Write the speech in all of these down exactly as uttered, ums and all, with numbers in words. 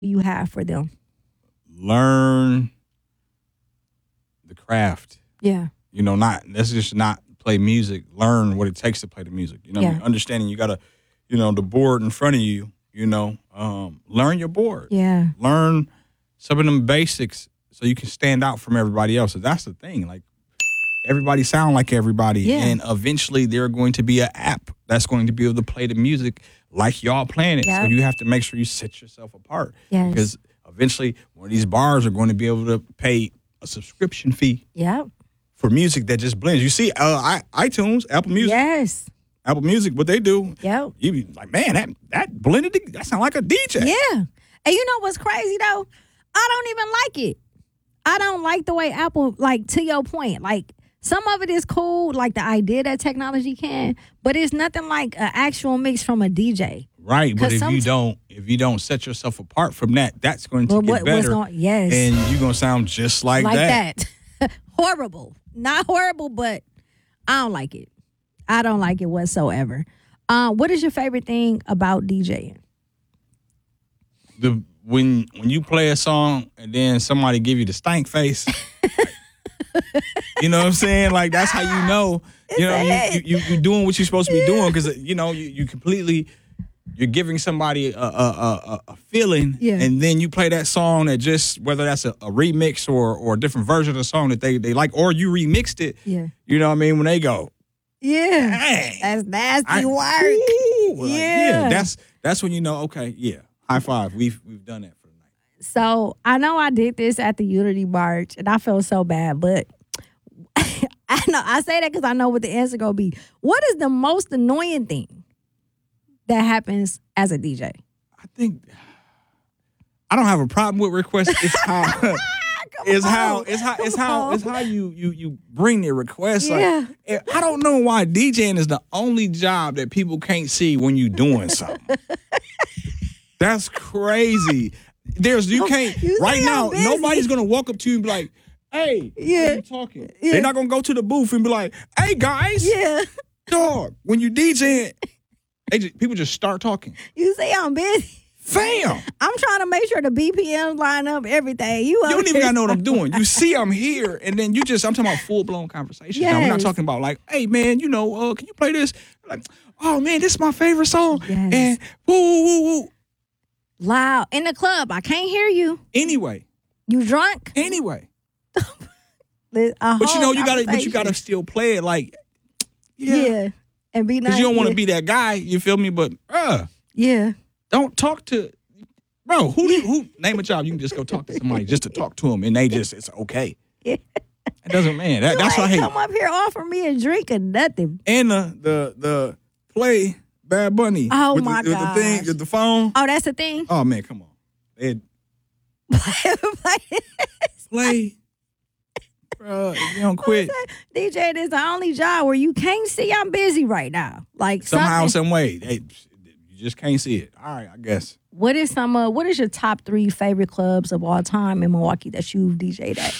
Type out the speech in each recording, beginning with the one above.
you have for them? Learn the craft. Yeah. You know, not let's just not play music. Learn what it takes to play the music. You know, what I Yeah. mean? Understanding you gotta, you know, the board in front of you. You know, um, learn your board. Yeah. Learn some of them basics so you can stand out from everybody else. So that's the thing. Like everybody sound like everybody, Yeah. and eventually there going to be an app that's going to be able to play the music like y'all playing it. Yeah. So you have to make sure you set yourself apart. Yes. Because eventually one of these bars are going to be able to pay a subscription fee Yep. for music that just blends. You see, uh, I, iTunes, Apple Music, Yes. Apple Music, what they do, Yep. you be like, man, that that blended, the- that sound like a D J. Yeah. And you know what's crazy though? I don't even like it. I don't like the way Apple, like, to your point, like, some of it is cool, like the idea that technology can, but it's nothing like an actual mix from a D J. Right, but 'Cause if some- you don't, if you don't set yourself apart from that, that's going to Well, get what- what's better, going- yes. and you're gonna sound just like, Like that. that. Horrible. Not horrible, but I don't like it. I don't like it whatsoever. Uh, what is your favorite thing about DJing? The when when you play a song and then somebody give you the stank face, you know what I'm saying? Like that's how you know, you know, you you you doing what you're supposed to be doing because you know you you completely. You're giving somebody a, a, a, a feeling, Yeah. and then you play that song that just, whether that's a, a remix or or a different version of the song that they, they like, or you remixed it. Yeah. You know what I mean? When they go, Yeah. dang. That's nasty I- work. Ooh, like, Yeah. That's that's when you know, okay, yeah, high five. We've we've done that for the night. So I know I did this at the Unity March, and I felt so bad, but I know I say that because I know what the answer gonna be. What is the most annoying thing that happens as a D J? I think I don't have a problem with requests. It's how it's how on. it's how it's Come how on. it's how you you you bring the request. Yeah. Like, I don't know why DJing is the only job that people can't see when you doing something. That's crazy. There's you can't You right say now. I'm busy. Nobody's gonna walk up to you and be like, "Hey, Yeah. what are you talking?" Yeah. They're not gonna go to the booth and be like, "Hey guys, Yeah. dog." When you DJing, they just, people just start talking. You say I'm busy. Fam. I'm trying to make sure the B P Ms line up, everything. You, You don't even gotta know what I'm doing. You see I'm here, and then you just, I'm talking about full-blown conversation. Now, we're not Yes. talking about like, hey, man, you know, uh, can you play this? Like, oh, man, this is my favorite song. Yes. And woo, woo, woo, woo. loud in the club. I can't hear you. Anyway, You drunk? anyway. There's a But you whole know, you gotta, but you conversation. gotta still play it like, yeah. yeah. And be nice. Because you don't want to yeah. be that guy, you feel me? But, uh, Yeah. don't talk to, bro, who do you, who, name a job, you can just go talk to somebody just to talk to them, and they just, it's okay. Yeah. It doesn't, man, that, You that's what I ain't hate. come up here offer me a drink or nothing. And the the the play Bad Bunny. Oh, with my the, with the thing, gosh. with the phone. Oh, that's the thing. Oh man, come on. It play, bro. If you don't quit DJing is the only job where you can't see I'm busy right now. Like somehow, something- some way, hey, you just can't see it. All right, I guess. What is some? Uh, what is your top three favorite clubs of all time in Milwaukee that you've D J'd at?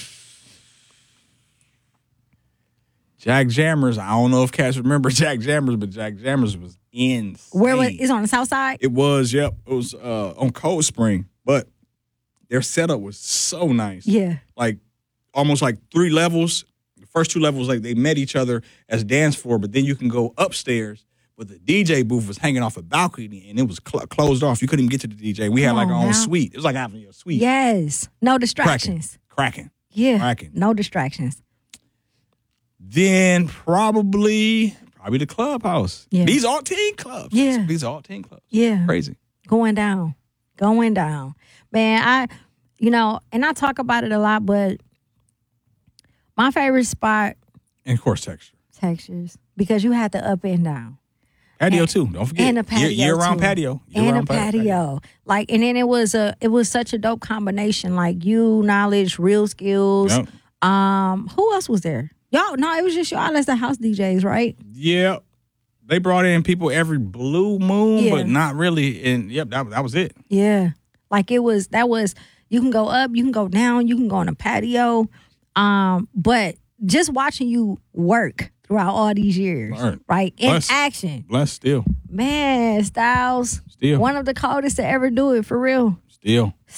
Jack Jammers. I don't know if cats remember Jack Jammers, but Jack Jammers was insane. Where was? Is on the south side? It was. Yep. It was uh, on Cold Spring, but their setup was so nice. Yeah. Like almost like three levels. The first two levels, like they met each other as dance floor, but then you can go upstairs. But the D J booth was hanging off a balcony, and it was cl- closed off. You couldn't even get to the D J. We had Come like our on own now. suite. It was like having a suite. Yes. No Cracking. distractions. Cracking. Yeah. Cracking. No distractions. Then probably probably the clubhouse. Yeah. These all teen clubs. Yeah. These all teen clubs. Yeah. Crazy. Going down. Going down. Man, I, you know, and I talk about it a lot, but my favorite spot, And of course texture. Textures, because you had the up and down. Patio And- too. Don't forget. And a patio Year, round too. patio. Year And a round pa- patio. Like, and then it was a, it was such a dope combination. Like you, knowledge, real skills. Yep. Um, who else was there? Y'all, no, it was just y'all as the house D Js, right? Yeah. They brought in people every blue moon, Yeah. but not really. And yep, that, that was it. Yeah. Like it was, that was, you can go up, you can go down, you can go on a patio. Um, but just watching you work throughout all these years, Right. right? In Bless. action. Blessed still. Man, Styles, Still. one of the coldest to ever do it, for real. Still.